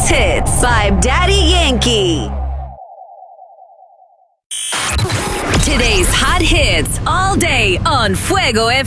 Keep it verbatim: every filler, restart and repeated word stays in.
Greatest Hits by Daddy Yankee. Today's hot hits all day on Fuego F M.